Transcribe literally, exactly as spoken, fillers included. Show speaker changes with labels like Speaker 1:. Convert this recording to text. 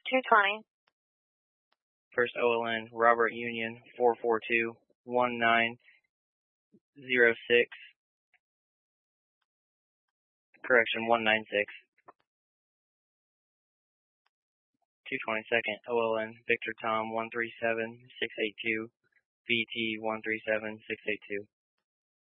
Speaker 1: two twenty.
Speaker 2: First O L N, Robert Union, four four two, one nine zero six. Correction, one nine six. two twenty-second O L N, Victor Tom, one three seven six eight two, V T one three seven six eight two.